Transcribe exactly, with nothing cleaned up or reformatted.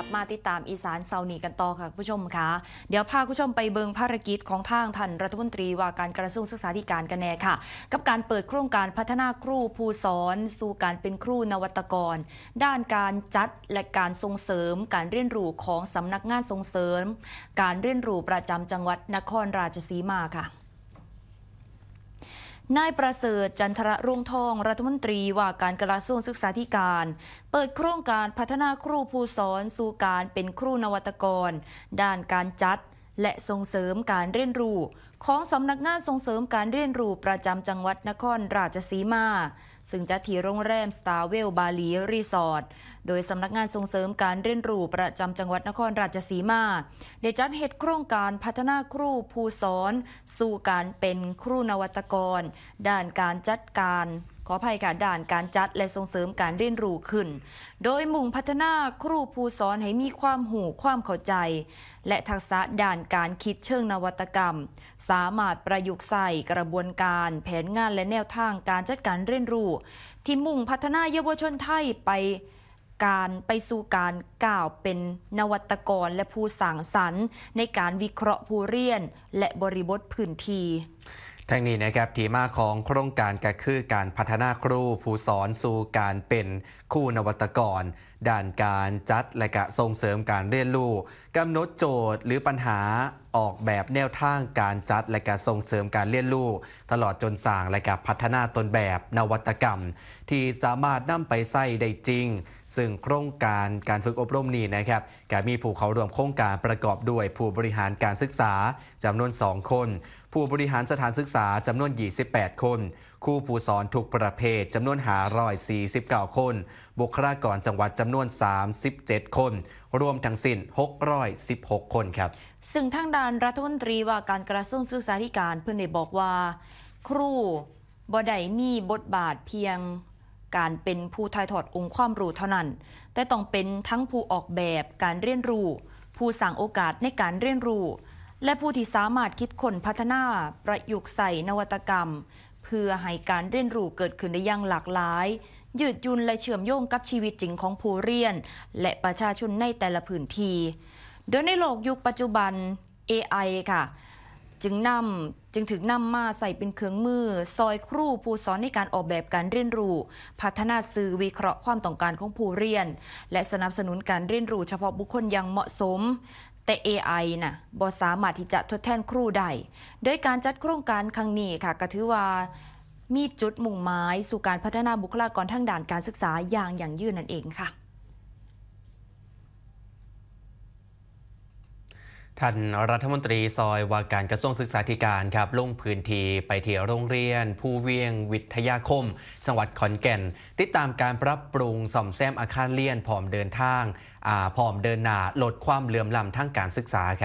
ลับมาติดตามอีสานเซานีกันต่อค่ะผู้ชมคะเดี๋ยวพาผู้ชมไปเบิงภารกิจของทางท่านรัฐมนตรีว่าการกระทรวงศึกษาธิการกันแน่ค่ะกับการเปิดโครงการพัฒนาครูผู้สอนสู่การเป็นครูนวัตกรด้านการจัดและการส่งเสริมการเรียนรู้ของสำนักงานส่งเสริมการเรียนรู้ประจำจังหวัดนครราชสีมาค่ะนายประเสริฐจันทรรุ่งทองรัฐมนตรีว่าการกระทรวงศึกษาธิการเปิดโครงการพัฒนาครูผู้สอนสู่การเป็นครูนวัตกรด้านการจัดและส่งเสริมการเรียนรู้ของสำนักงานส่งเสริมการเรียนรู้ประจำจังหวัดนครราชสีมาซึ่งจัดที่โรงแรมสตาร์เวลบาลีรีสอร์ทโดยสำนักงานส่งเสริมการเรียนรู้ประจำจังหวัดนครราชสีมาได้จัดเหตุโครงการพัฒนาครูผู้สอนสู่การเป็นครูนวัตกรด้านการจัดการขออภัยค่ะด้านการจัดและส่งเสริมการเรียนรู้ขึ้นโดยมุ่งพัฒนาครูผู้สอนให้มีความหูความเข้าใจและทักษะด้านการคิดเชิงนวัตกรรมสามารถประยุกต์ใส่กระบวนการแผนงานและแนวทางการจัดการเรียนรู้ที่มุ่งพัฒนาเยาวชนไทยไปการไปสู่การก้าวเป็นนวัตกรและผู้สร้างสรรค์ในการวิเคราะห์ผู้เรียนและบริบทพื้นที่ทั้งนี้นะครับที่มาของโครงการก็คือการพัฒนาครูผู้สอนสู่การเป็นครูนวัตกรด้านการจัดและก็ส่งเสริมการเรียนรู้กำหนดโจทย์หรือปัญหาออกแบบแนวทางการจัดและก็ส่งเสริมการเรียนรู้ตลอดจนสร้างและก็พัฒนาต้นแบบนวัตกรรมที่สามารถนำไปใช้ได้จริงซึ่งโครงการการฝึกอบรมนี้นะครับก็มีผู้เข้าร่วมโครงการประกอบด้วยผู้บริหารการศึกษาจำนวนสองคนผู้บริหารสถานศึกษาจำนวนยี่สิบแปดคนครูผู้สอนทุกประเภทจำนวนห้าร้อยสี่สิบเก้าคนบุคลากรจังหวัดจำนวนสามสิบเจ็ดคนรวมทั้งสิ้นหกร้อยสิบหกคนครับซึ่งทางด้านรัฐมนตรีว่าการกระทรวงศึกษาธิการเพิ่นได้บอกว่าครูบ่ได้มีบทบาทเพียงการเป็นผู้ถ่ายทอดองค์ความรู้เท่านั้นแต่ต้องเป็นทั้งผู้ออกแบบการเรียนรู้ผู้สร้างโอกาสในการเรียนรู้และผู้ที่สามารถคิดค้นพัฒนาประยุกต์ใส่นวัตกรรมเพื่อให้การเรียนรู้เกิดขึ้นได้อย่างหลากหลายยืดหยุ่นและเชื่อมโยงกับชีวิตจริงของผู้เรียนและประชาชนในแต่ละพื้นที่โดยในโลกยุคปัจจุบัน เอ ไอ ค่ะจึงนำจึงถึงนำมาใส่เป็นเครื่องมือซอยครูผู้สอนในการออกแบบการเรียนรู้พัฒนาสื่อวิเคราะห์ความต้องการของผู้เรียนและสนับสนุนการเรียนรู้เฉพาะบุคคลอย่างเหมาะสมแต่ เอ ไอ น่ะบ่สามารถที่จะทดแทนครูได้โดยการจัดโครงการครั้งนี้ค่ะก็ถือว่ามีจุดมุ่งหมายสู่การพัฒนาบุคลากรทางด้านการศึกษาอย่างยั่งยืนนั่นเองค่ะท่านรัฐมนตรีซอยว่าการกระทรวงศึกษาธิการครับลงพื้นที่ไปที่โรงเรียนภูเวียงวิทยาคมจังหวัดขอนแก่นติดตามการปรับปรุงซ่อมแซมอาคารเรียนพร้อมเดินทางอ่าพร้อมเดินหน้าลดความเหลื่อมล้ำทางการศึกษา